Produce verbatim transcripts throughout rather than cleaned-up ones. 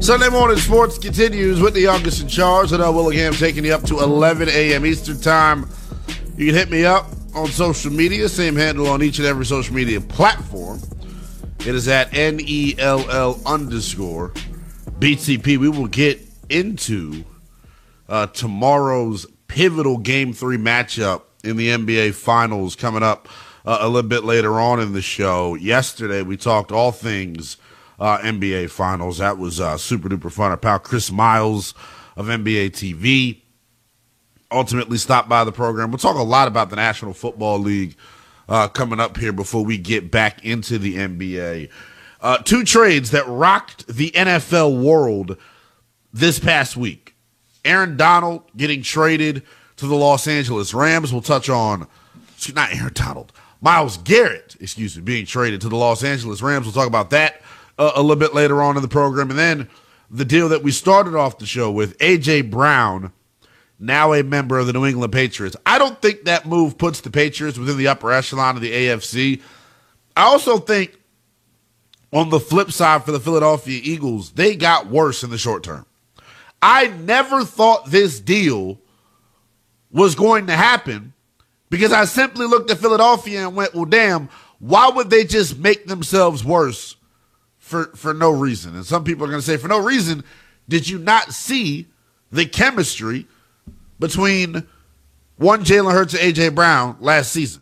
Sunday morning sports continues with the youngest in charge. Adele Willingham taking you up to eleven a.m. Eastern time. You can hit me up on social media. Same handle on each and every social media platform. It is at N E L L underscore B T P. We will get into uh, tomorrow's pivotal Game three matchup in the N B A Finals coming up uh, a little bit later on in the show. Yesterday, we talked all things uh, N B A Finals. That was uh, super duper fun. Our pal Chris Miles of N B A T V ultimately stopped by the program. We'll talk a lot about the National Football League uh, coming up here before we get back into the N B A. Uh, two trades that rocked the N F L world this past week. Aaron Donald getting traded to the Los Angeles Rams. We'll touch on, not Aaron Donald, Myles Garrett, excuse me, being traded to the Los Angeles Rams. We'll talk about that uh, a little bit later on in the program. And then the deal that we started off the show with, A J. Brown, now a member of the New England Patriots. I don't think that move puts the Patriots within the upper echelon of the A F C. I also think on the flip side for the Philadelphia Eagles, they got worse in the short term. I never thought this deal was going to happen because I simply looked at Philadelphia and went, well, damn, why would they just make themselves worse for, for no reason? And some people are going to say, for no reason, did you not see the chemistry between one Jalen Hurts and A J. Brown last season?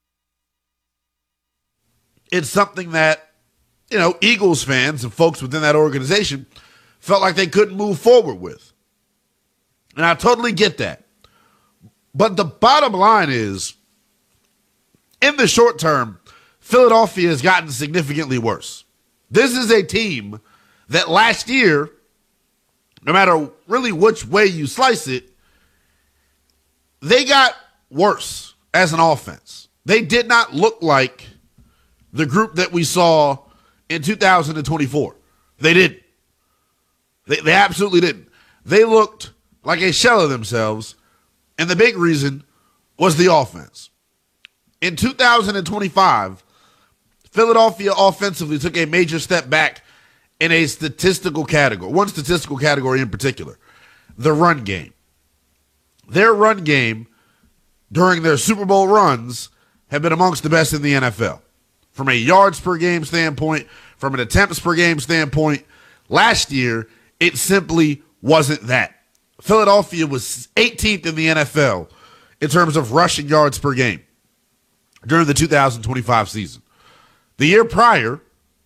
It's something that, you know, Eagles fans and folks within that organization felt like they couldn't move forward with. And I totally get that. But the bottom line is, in the short term, Philadelphia has gotten significantly worse. This is a team that last year, no matter really which way you slice it, they got worse as an offense. They did not look like the group that we saw in two thousand twenty-four. They didn't. They, they absolutely didn't. They looked like a shell of themselves, and the big reason was the offense. In two thousand twenty-five, Philadelphia offensively took a major step back in a statistical category, one statistical category in particular, the run game. Their run game during their Super Bowl runs have been amongst the best in the N F L. From a yards per game standpoint, from an attempts per game standpoint, last year, it simply wasn't that. Philadelphia was eighteenth in the N F L in terms of rushing yards per game during the two thousand twenty-five season. The year prior,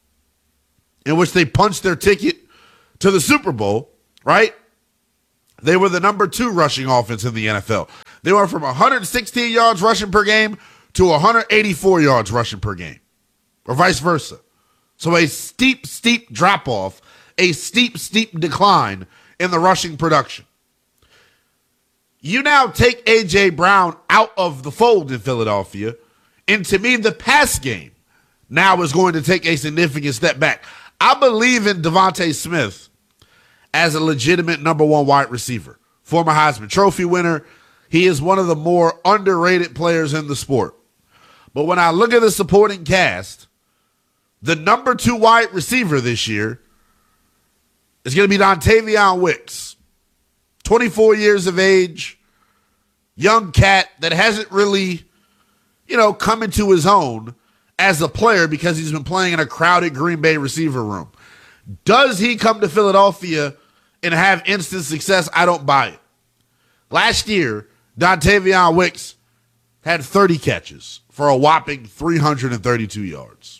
in which they punched their ticket to the Super Bowl, right? They were the number two rushing offense in the N F L. They went from one hundred sixteen yards rushing per game to one hundred eighty-four yards rushing per game, or vice versa. So a steep, steep drop-off, a steep, steep decline in the rushing production. You now take A J. Brown out of the fold in Philadelphia, and to me, the pass game now is going to take a significant step back. I believe in Devontae Smith as a legitimate number one wide receiver. Former Heisman Trophy winner. He is one of the more underrated players in the sport. But when I look at the supporting cast, the number two wide receiver this year is going to be Dontavion Wicks. twenty-four years of age, young cat that hasn't really, you know, come into his own as a player because he's been playing in a crowded Green Bay receiver room. Does he come to Philadelphia and have instant success? I don't buy it. Last year, Dontavion Wicks had thirty catches for a whopping three hundred thirty-two yards.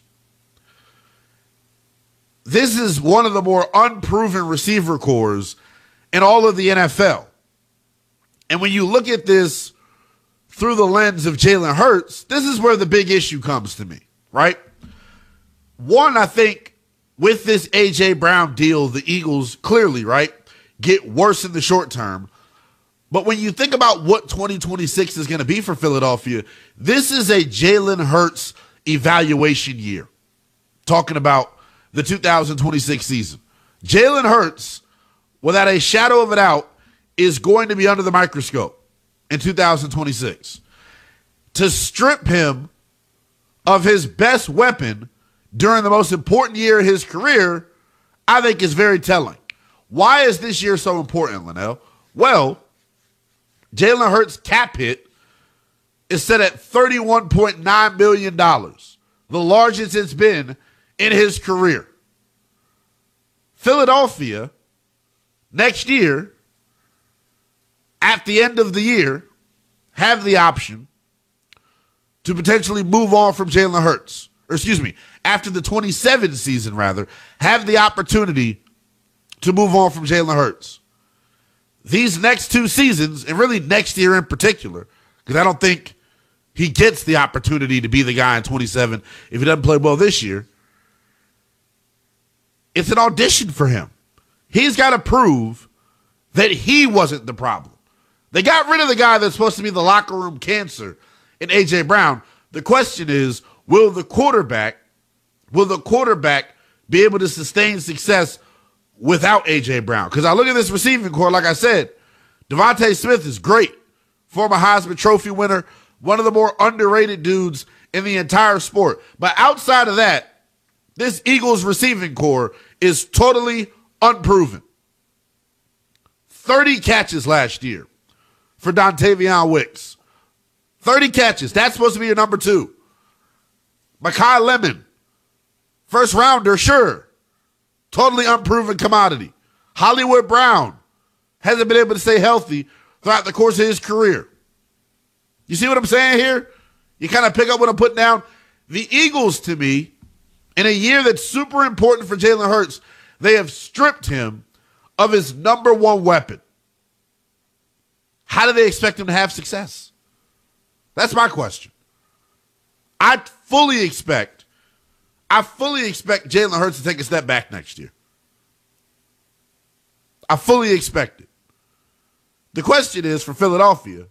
This is one of the more unproven receiver cores in all of the N F L. And when you look at this through the lens of Jalen Hurts, this is where the big issue comes to me, right? One, I think with this A J. Brown deal, the Eagles clearly, right, get worse in the short term. But when you think about what twenty twenty-six is going to be for Philadelphia, this is a Jalen Hurts evaluation year. Talking about the two thousand twenty-six season. Jalen Hurts, without a shadow of a doubt, is going to be under the microscope in two thousand twenty-six. To strip him of his best weapon during the most important year of his career, I think is very telling. Why is this year so important, Linnell? Well, Jalen Hurts' cap hit is set at thirty-one point nine million dollars, the largest it's been in his career. Philadelphia, next year, at the end of the year, have the option to potentially move on from Jalen Hurts. Or excuse me, after the twenty-seven season, rather, have the opportunity to move on from Jalen Hurts. These next two seasons, and really next year in particular, because I don't think he gets the opportunity to be the guy in twenty-seven if he doesn't play well this year. It's an audition for him. He's got to prove that he wasn't the problem. They got rid of the guy that's supposed to be the locker room cancer in A J. Brown. The question is, will the quarterback, will the quarterback be able to sustain success without A J. Brown? Because I look at this receiving core, like I said, Devontae Smith is great. Former Heisman Trophy winner, one of the more underrated dudes in the entire sport. But outside of that, this Eagles receiving core is totally unproven. thirty catches last year for Dontavion Wicks. thirty catches. That's supposed to be your number two. Mekhi Lemon, first rounder, sure. Totally unproven commodity. Hollywood Brown hasn't been able to stay healthy throughout the course of his career. You see what I'm saying here? You kind of pick up what I'm putting down. The Eagles, to me, in a year that's super important for Jalen Hurts, they have stripped him of his number one weapon. How do they expect him to have success? That's my question. I fully expect, I fully expect Jalen Hurts to take a step back next year. I fully expect it. The question is, for Philadelphia,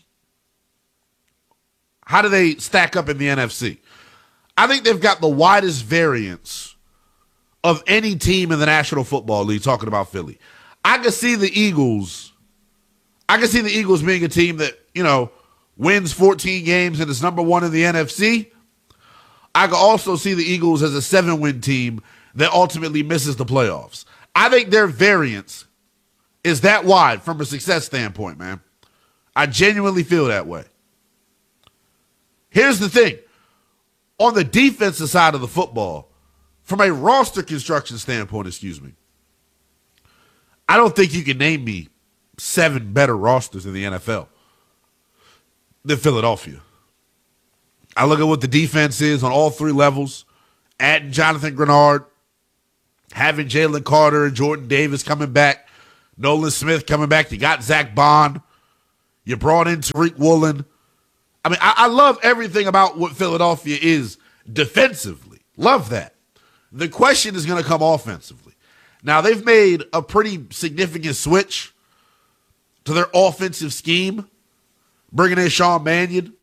how do they stack up in the N F C? I think they've got the widest variance of any team in the National Football League, talking about Philly. I could see the Eagles, I could see the Eagles being a team that, you know, wins fourteen games and is number one in the N F C. I could also see the Eagles as a seven-win team that ultimately misses the playoffs. I think their variance is that wide from a success standpoint, man. I genuinely feel that way. Here's the thing. On the defensive side of the football, from a roster construction standpoint, excuse me, I don't think you can name me seven better rosters in the N F L than Philadelphia. I look at what the defense is on all three levels, adding Jonathan Grenard, having Jalen Carter and Jordan Davis coming back, Nolan Smith coming back. You got Zach Bond. You brought in Tariq Woolen. I mean, I, I love everything about what Philadelphia is defensively. Love that. The question is going to come offensively. Now, they've made a pretty significant switch to their offensive scheme, bringing in Sean Mannion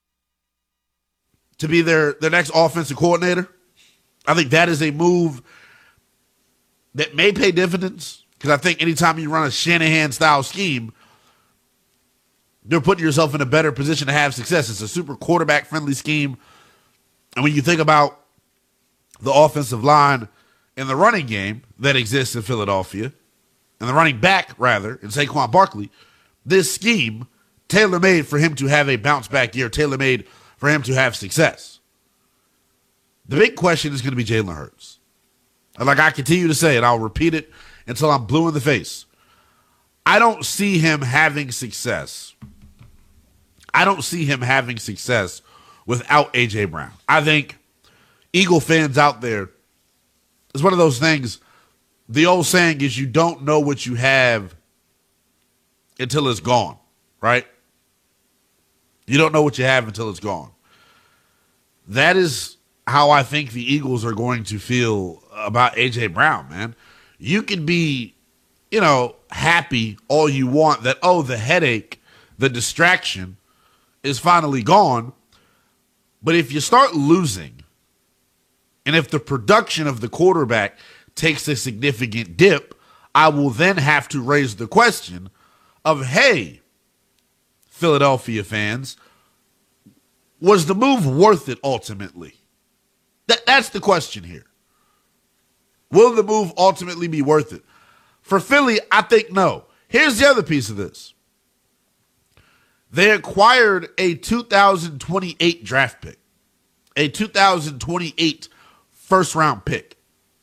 to be their, their next offensive coordinator. I think that is a move that may pay dividends, because I think anytime you run a Shanahan-style scheme, you're putting yourself in a better position to have success. It's a super quarterback-friendly scheme. And when you think about the offensive line and the running game that exists in Philadelphia, and the running back, rather, in Saquon Barkley, this scheme, tailor-made for him to have a bounce-back year, tailor-made for him to have success. The big question is going to be Jalen Hurts. And like I continue to say, and I'll repeat it until I'm blue in the face, I don't see him having success. I don't see him having success without A J. Brown. I think Eagle fans out there, it's one of those things, the old saying is you don't know what you have until it's gone, right? You don't know what you have until it's gone. That is how I think the Eagles are going to feel about A J. Brown, man. You can be, you know, happy all you want that, oh, the headache, the distraction is finally gone. But if you start losing, and if the production of the quarterback takes a significant dip, I will then have to raise the question of, hey, Philadelphia fans, was the move worth it ultimately? That, that's the question here. Will the move ultimately be worth it? For Philly, I think no. Here's the other piece of this. They acquired a two thousand twenty-eight draft pick, a two thousand twenty-eight first round pick.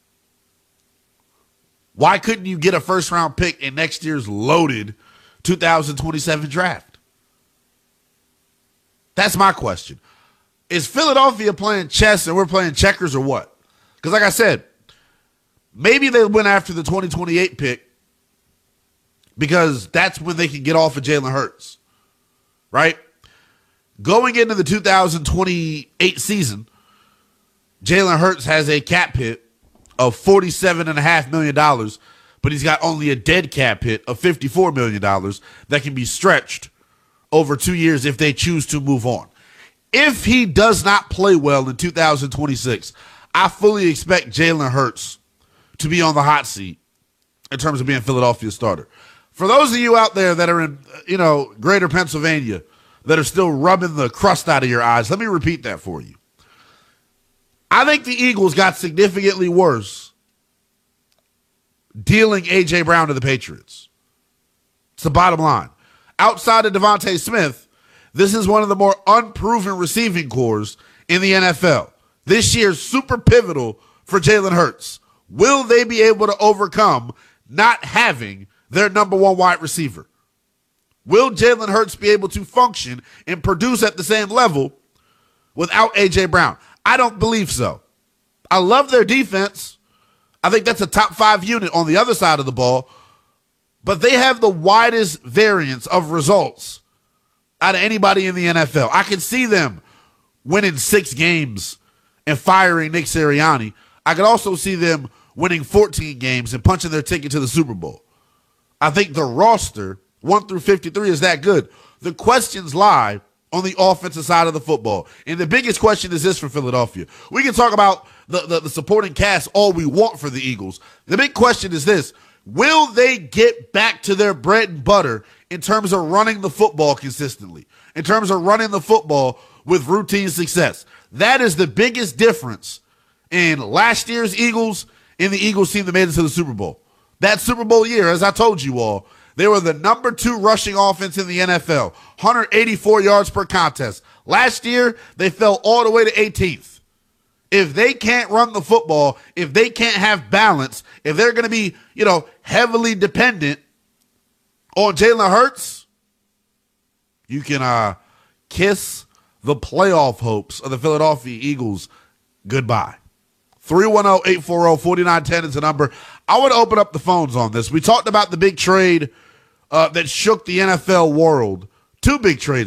Why couldn't you get a first round pick in next year's loaded two thousand twenty-seven draft? That's my question. Is Philadelphia playing chess and we're playing checkers or what? Because like I said, maybe they went after the twenty twenty-eight pick because that's when they can get off of Jalen Hurts, right? Going into the two thousand twenty-eight season, Jalen Hurts has a cap hit of forty-seven point five million dollars, but he's got only a dead cap hit of fifty-four million dollars that can be stretched over two years if they choose to move on. If he does not play well in two thousand twenty-six, I fully expect Jalen Hurts to be on the hot seat in terms of being Philadelphia's starter. For those of you out there that are in, you know, greater Pennsylvania that are still rubbing the crust out of your eyes, let me repeat that for you. I think the Eagles got significantly worse dealing A J. Brown to the Patriots. It's the bottom line. Outside of Devontae Smith, this is one of the more unproven receiving cores in the N F L. This year's super pivotal for Jalen Hurts. Will they be able to overcome not having their number one wide receiver? Will Jalen Hurts be able to function and produce at the same level without A J. Brown? I don't believe so. I love their defense. I think that's a top five unit on the other side of the ball, but they have the widest variance of results out of anybody in the N F L. I can see them winning six games and firing Nick Sirianni. I could also see them winning fourteen games and punching their ticket to the Super Bowl. I think the roster, one through fifty-three, is that good. The questions lie on the offensive side of the football. And the biggest question is this for Philadelphia. We can talk about the, the, the supporting cast all we want for the Eagles. The big question is this. Will they get back to their bread and butter in terms of running the football consistently, in terms of running the football with routine success? That is the biggest difference in last year's Eagles and the Eagles team that made it to the Super Bowl. That Super Bowl year, as I told you all, they were the number two rushing offense in the N F L, one hundred eighty-four yards per contest. Last year, they fell all the way to eighteenth. If they can't run the football, if they can't have balance, if they're going to be, you know, heavily dependent on Jalen Hurts, you can uh, kiss the playoff hopes of the Philadelphia Eagles goodbye. three one zero, eight four zero, four nine one zero is the number. I want to open up the phones on this. We talked about the big trade uh, that shook the N F L world. Two big trades